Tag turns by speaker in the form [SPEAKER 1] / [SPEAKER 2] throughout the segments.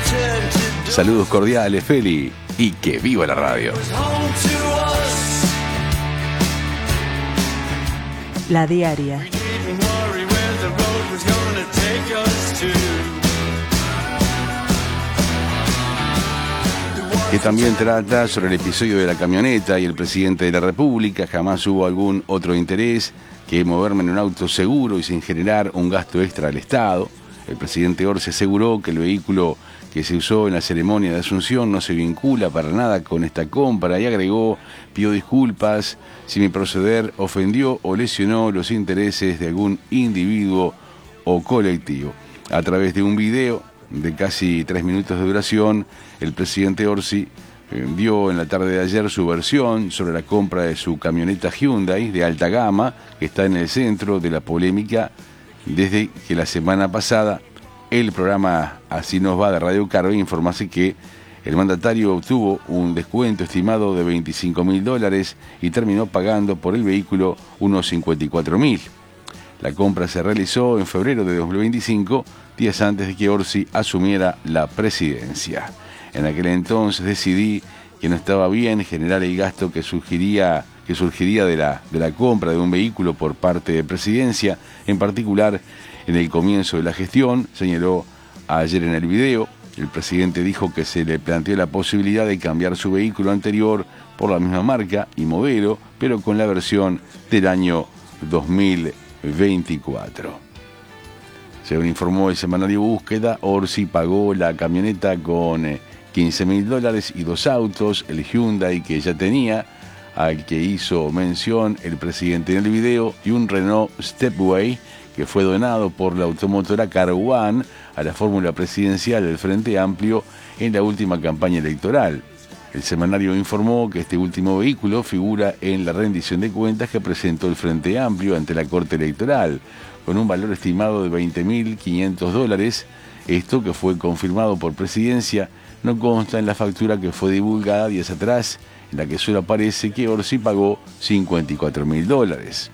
[SPEAKER 1] Saludos cordiales, Feli, y que viva la radio.
[SPEAKER 2] La Diaria.
[SPEAKER 1] Que también trata sobre el episodio de la camioneta y el presidente de la República. Jamás hubo algún otro interés que moverme en un auto seguro y sin generar un gasto extra al Estado. El presidente Orsi aseguró que el vehículo que se usó en la ceremonia de Asunción no se vincula para nada con esta compra y agregó: pidió disculpas si mi proceder ofendió o lesionó los intereses de algún individuo o colectivo. A través de un video de casi 3 minutos de duración, el presidente Orsi dio en la tarde de ayer su versión sobre la compra de su camioneta Hyundai de alta gama, que está en el centro de la polémica desde que la semana pasada el programa Así Nos Va de Radio Carve informase que el mandatario obtuvo un descuento estimado de $25.000 y terminó pagando por el vehículo unos $54.000. La compra se realizó en febrero de 2025, días antes de que Orsi asumiera la presidencia. En aquel entonces decidí que no estaba bien generar el gasto que surgiría de la compra de un vehículo por parte de Presidencia, en particular en el comienzo de la gestión, señaló ayer en el video. El presidente dijo que se le planteó la posibilidad de cambiar su vehículo anterior por la misma marca y modelo, pero con la versión del año 2024. Según informó el semanario Búsqueda, Orsi pagó la camioneta con $15.000 y 2 autos, el Hyundai que ya tenía, al que hizo mención el presidente en el video, y un Renault Stepway que fue donado por la automotora Car One a la fórmula presidencial del Frente Amplio en la última campaña electoral. El semanario informó que este último vehículo figura en la rendición de cuentas que presentó el Frente Amplio ante la Corte Electoral, con un valor estimado de $20.500. Esto, que fue confirmado por Presidencia, no consta en la factura que fue divulgada días atrás, en la que solo aparece que Orsi pagó $54.000.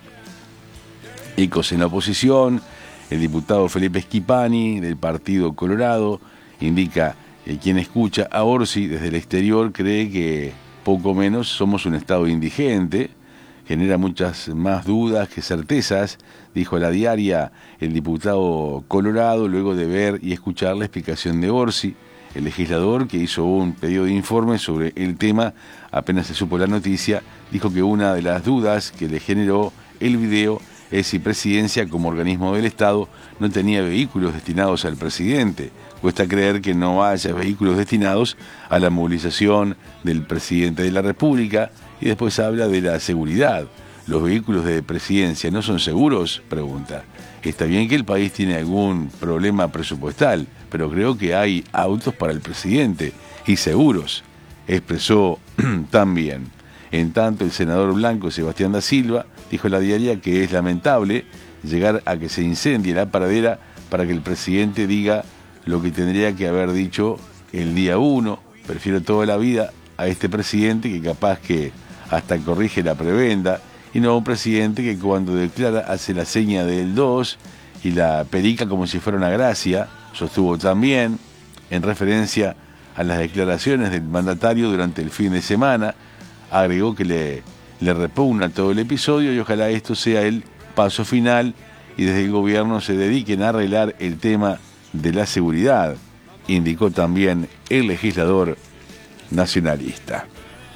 [SPEAKER 1] Ecos en la oposición, el diputado Felipe Schipani, del Partido Colorado, indica que quien escucha a Orsi desde el exterior cree que poco menos somos un Estado indigente. Genera muchas más dudas que certezas, dijo a La Diaria el diputado Colorado luego de ver y escuchar la explicación de Orsi. El legislador, que hizo un pedido de informe sobre el tema apenas se supo la noticia, dijo que una de las dudas que le generó el video es si Presidencia, como organismo del Estado, no tenía vehículos destinados al presidente. Cuesta creer que no haya vehículos destinados a la movilización del presidente de la República. Y después habla de la seguridad. ¿Los vehículos de Presidencia no son seguros?, pregunta. Está bien que el país tiene algún problema presupuestal, pero creo que hay autos para el presidente y seguros, expresó también. En tanto, el senador blanco Sebastián da Silva dijo a La Diaria que es lamentable llegar a que se incendie la paradera para que el presidente diga lo que tendría que haber dicho el día 1. Prefiero toda la vida a este presidente que capaz que hasta corrige la prebenda, y no a un presidente que cuando declara hace la seña del 2 y la perica como si fuera una gracia, sostuvo también, en referencia a las declaraciones del mandatario durante el fin de semana. Agregó que le repugna todo el episodio y ojalá esto sea el paso final y desde el gobierno se dediquen a arreglar el tema de la seguridad, indicó también el legislador nacionalista.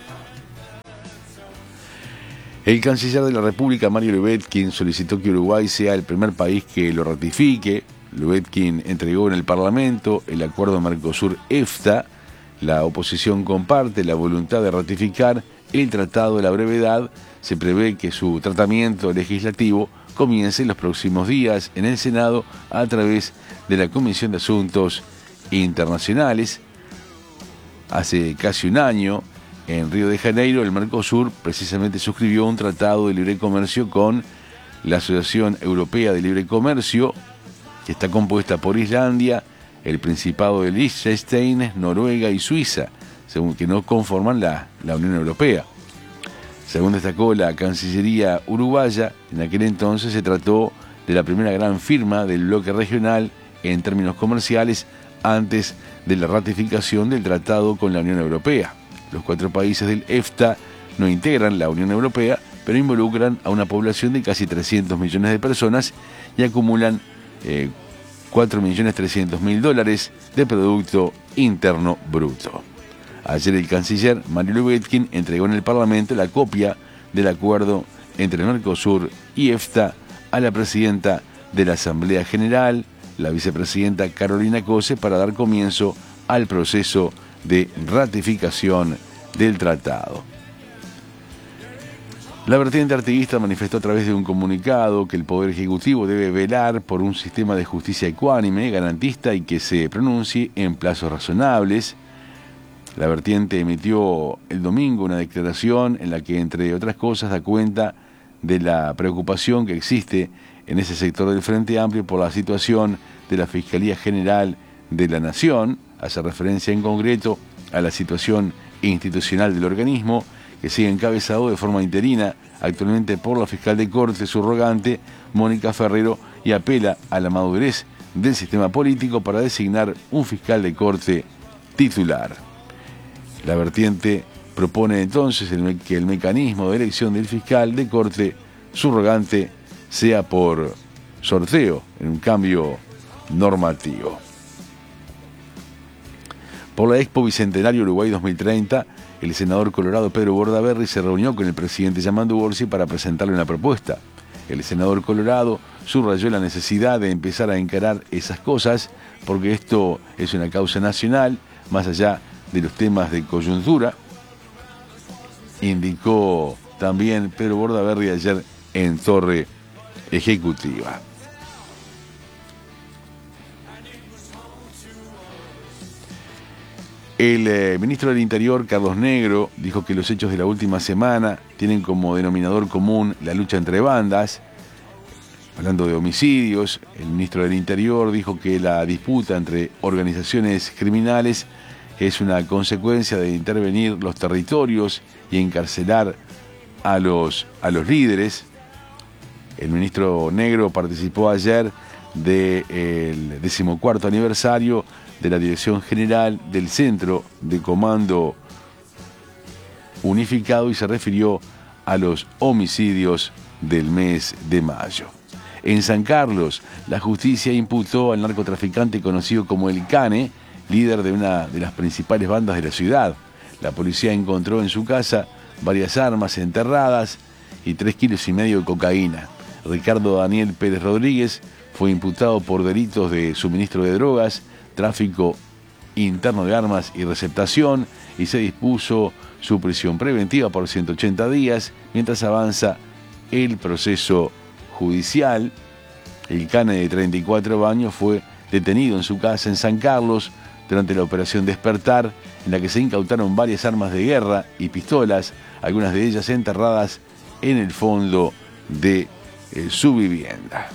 [SPEAKER 1] El canciller de la República, Mario Lubetkin, solicitó que Uruguay sea el primer país que lo ratifique. Lubetkin entregó en el Parlamento el acuerdo Mercosur-EFTA. La oposición comparte la voluntad de ratificar el tratado de la brevedad. Se prevé que su tratamiento legislativo comience en los próximos días en el Senado a través de la Comisión de Asuntos Internacionales. Hace casi un año, en Río de Janeiro, el Mercosur precisamente suscribió un tratado de libre comercio con la Asociación Europea de Libre Comercio, que está compuesta por Islandia, el Principado de Liechtenstein, Noruega y Suiza, según que no conforman la Unión Europea. Según destacó la Cancillería uruguaya, en aquel entonces se trató de la primera gran firma del bloque regional en términos comerciales antes de la ratificación del tratado con la Unión Europea. Los 4 países del EFTA no integran la Unión Europea, pero involucran a una población de casi 300 millones de personas y acumulan $4.300.000 de Producto Interno Bruto. Ayer el canciller Mario Lubetkin entregó en el Parlamento la copia del acuerdo entre Mercosur y EFTA a la presidenta de la Asamblea General, la vicepresidenta Carolina Cose, para dar comienzo al proceso de ratificación del tratado. La vertiente artiguista manifestó a través de un comunicado que el Poder Ejecutivo debe velar por un sistema de justicia ecuánime, garantista y que se pronuncie en plazos razonables. La vertiente emitió el domingo una declaración en la que, entre otras cosas, da cuenta de la preocupación que existe en ese sector del Frente Amplio por la situación de la Fiscalía General de la Nación. Hace referencia en concreto a la situación institucional del organismo, que sigue encabezado de forma interina actualmente por la fiscal de corte subrogante Mónica Ferrero, y apela a la madurez del sistema político para designar un fiscal de corte titular. La vertiente propone entonces que el mecanismo de elección del fiscal de corte subrogante sea por sorteo, en un cambio normativo. Por la Expo Bicentenario Uruguay 2030, el senador colorado Pedro Bordaberry se reunió con el presidente Yamandu Orsi para presentarle una propuesta. El senador colorado subrayó la necesidad de empezar a encarar esas cosas porque esto es una causa nacional, más allá de los temas de coyuntura, indicó también Pedro Bordaberry ayer en Torre Ejecutiva. El ministro del Interior, Carlos Negro, dijo que los hechos de la última semana tienen como denominador común la lucha entre bandas. Hablando de homicidios, el ministro del Interior dijo que la disputa entre organizaciones criminales es una consecuencia de intervenir los territorios y encarcelar a los líderes. El ministro Negro participó ayer del 14º aniversario de la Dirección General del Centro de Comando Unificado y se refirió a los homicidios del mes de mayo. En San Carlos, la justicia imputó al narcotraficante conocido como El Cane, líder de una de las principales bandas de la ciudad. La policía encontró en su casa varias armas enterradas y 3,5 kilos de cocaína. Ricardo Daniel Pérez Rodríguez fue imputado por delitos de suministro de drogas, tráfico interno de armas y receptación, y se dispuso su prisión preventiva por 180 días mientras avanza el proceso judicial. El Cane, de 34 años, fue detenido en su casa en San Carlos durante la operación Despertar, en la que se incautaron varias armas de guerra y pistolas, algunas de ellas enterradas en el fondo de su vivienda.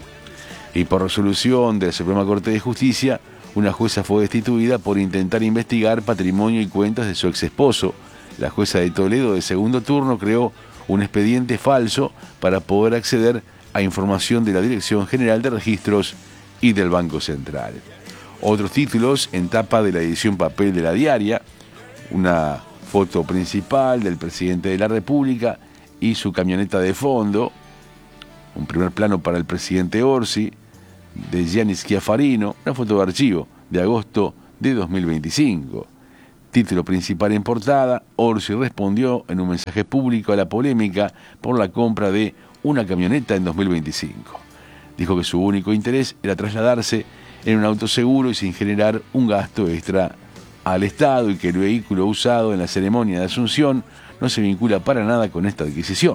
[SPEAKER 1] Y por resolución de la Suprema Corte de Justicia, una jueza fue destituida por intentar investigar patrimonio y cuentas de su exesposo. La jueza de Toledo, de segundo turno, creó un expediente falso para poder acceder a información de la Dirección General de Registros y del Banco Central. Otros títulos en tapa de la edición papel de La Diaria: una foto principal del presidente de la República y su camioneta de fondo, un primer plano para el presidente Orsi, de Gianni Schiafarino, una foto de archivo de agosto de 2025. Título principal en portada: Orsi respondió en un mensaje público a la polémica por la compra de una camioneta en 2025. Dijo que su único interés era trasladarse en un auto seguro y sin generar un gasto extra al Estado, y que el vehículo usado en la ceremonia de Asunción no se vincula para nada con esta adquisición.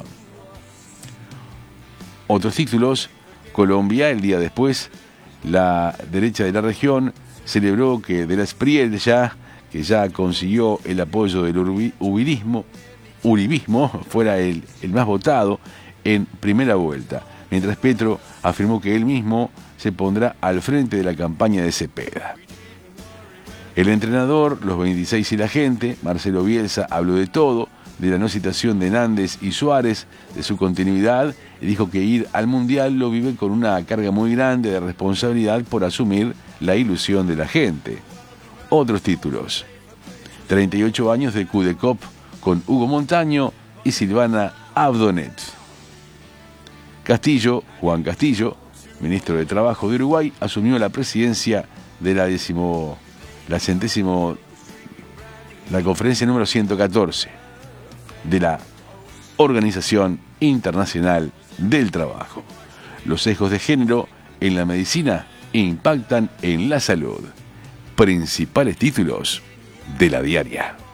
[SPEAKER 1] Otros títulos: Colombia, el día después, la derecha de la región celebró que De la Espriel que ya consiguió el apoyo del uribismo, fuera el más votado en primera vuelta, mientras Petro afirmó que él mismo se pondrá al frente de la campaña de Cepeda. El entrenador, los 26 y la gente, Marcelo Bielsa, habló de todo, de la no citación de Nández y Suárez, de su continuidad, y dijo que ir al Mundial lo vive con una carga muy grande de responsabilidad por asumir la ilusión de la gente. Otros títulos: 38 años de Cudecop con Hugo Montaño y Silvana Abdonet. Castillo, Juan Castillo, ministro de Trabajo de Uruguay, asumió la presidencia de la conferencia número 114 de la Organización Internacional del Trabajo. Los sesgos de género en la medicina impactan en la salud. Principales títulos de La Diaria.